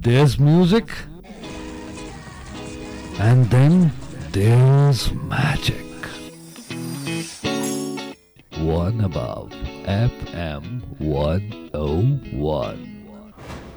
there's music, and then there's magic. One above FM 101.